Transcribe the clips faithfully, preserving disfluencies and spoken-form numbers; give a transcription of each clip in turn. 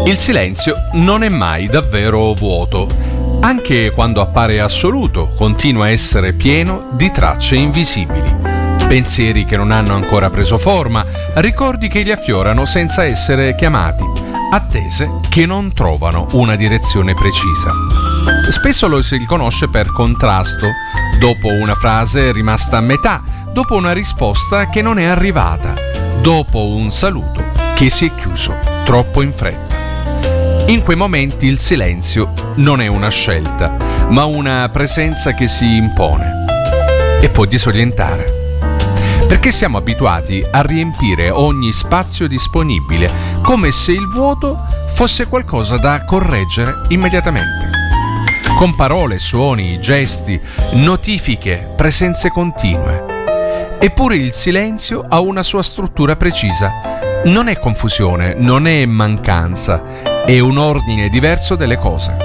Il silenzio non è mai davvero vuoto. Anche quando appare assoluto, continua a essere pieno di tracce invisibili. Pensieri che non hanno ancora preso forma, ricordi che gli affiorano senza essere chiamati, attese che non trovano una direzione precisa. Spesso lo si riconosce per contrasto, dopo una frase rimasta a metà, dopo una risposta che non è arrivata, dopo un saluto che si è chiuso troppo in fretta. In quei momenti il silenzio non è una scelta, ma una presenza che si impone e può disorientare. Perché siamo abituati a riempire ogni spazio disponibile, come se il vuoto fosse qualcosa da correggere immediatamente. Con parole, suoni, gesti, notifiche, presenze continue. Eppure il silenzio ha una sua struttura precisa. Non è confusione, non è mancanza, è un ordine diverso delle cose.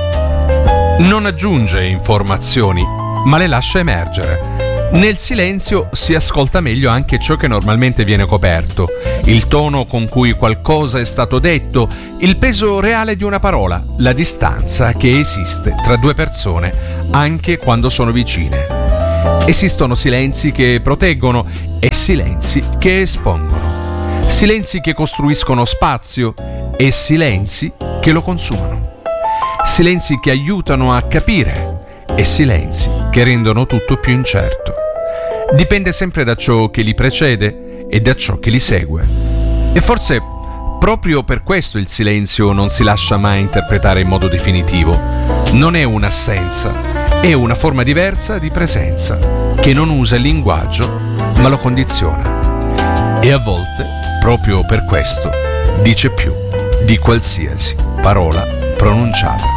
Non aggiunge informazioni, ma le lascia emergere. Nel silenzio si ascolta meglio anche ciò che normalmente viene coperto, il tono con cui qualcosa è stato detto, il peso reale di una parola, la distanza che esiste tra due persone, anche quando sono vicine. Esistono silenzi che proteggono e silenzi che espongono. Silenzi che costruiscono spazio e silenzi che lo consumano. Silenzi che aiutano a capire e silenzi che rendono tutto più incerto. Dipende sempre da ciò che li precede e da ciò che li segue. E forse proprio per questo il silenzio non si lascia mai interpretare in modo definitivo. Non è un'assenza, è una forma diversa di presenza che non usa il linguaggio ma lo condiziona. E a volte, proprio per questo, dice più di qualsiasi parola pronunciata.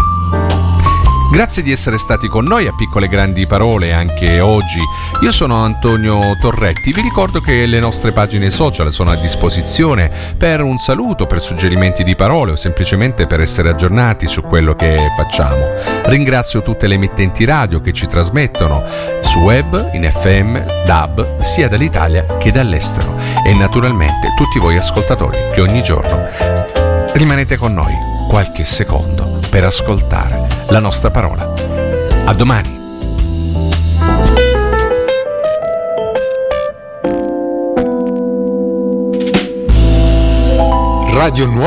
Grazie di essere stati con noi a Piccole Grandi Parole anche oggi. Io sono Antonio Torretti. Vi ricordo che le nostre pagine social sono a disposizione per un saluto, per suggerimenti di parole o semplicemente per essere aggiornati su quello che facciamo. Ringrazio tutte le emittenti radio che ci trasmettono su web, in F M, D A B, sia dall'Italia che dall'estero. E naturalmente tutti voi ascoltatori che ogni giorno rimanete con noi qualche secondo per ascoltare la nostra parola. A domani. Radio Nuova